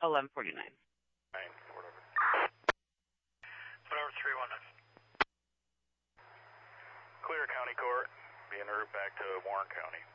1149. Whatever 319. Clear County Court, being route back to Warren County.